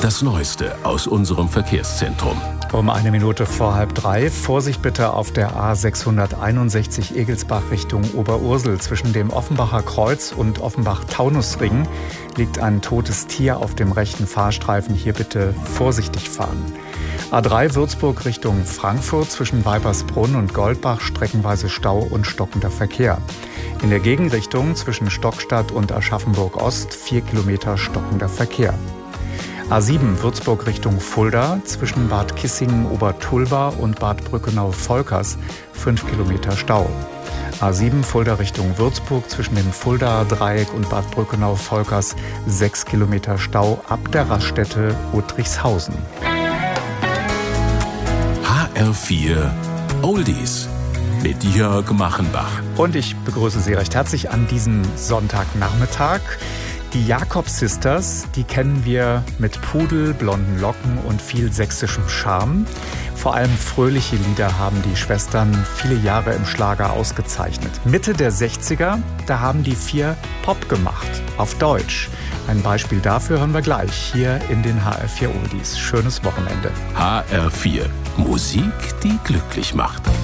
Das Neueste aus unserem Verkehrszentrum. Um 1 Minute vor 2:30. Vorsicht bitte auf der A661 Egelsbach Richtung Oberursel. Zwischen dem Offenbacher Kreuz und Offenbach-Taunusring liegt ein totes Tier auf dem rechten Fahrstreifen. Hier bitte vorsichtig fahren. A3 Würzburg Richtung Frankfurt. Zwischen Weipersbrunn und Goldbach streckenweise Stau und stockender Verkehr. In der Gegenrichtung zwischen Stockstadt und Aschaffenburg-Ost 4 Kilometer stockender Verkehr. A7 Würzburg Richtung Fulda, zwischen Bad Kissingen, Obertulba und Bad Brückenau-Volkers 5 Kilometer Stau. A7 Fulda Richtung Würzburg, zwischen dem Fulda-Dreieck und Bad Brückenau-Volkers 6 Kilometer Stau ab der Raststätte Uttrichshausen. HR4 Oldies mit Jörg Machenbach. Und ich begrüße Sie recht herzlich an diesem Sonntagnachmittag. Die Jakob-Sisters, die kennen wir mit Pudel, blonden Locken und viel sächsischem Charme. Vor allem fröhliche Lieder haben die Schwestern viele Jahre im Schlager ausgezeichnet. Mitte der 60er, da haben die 4 Pop gemacht, auf Deutsch. Ein Beispiel dafür hören wir gleich hier in den HR4 Oldies. Schönes Wochenende. HR4 Musik, die glücklich macht.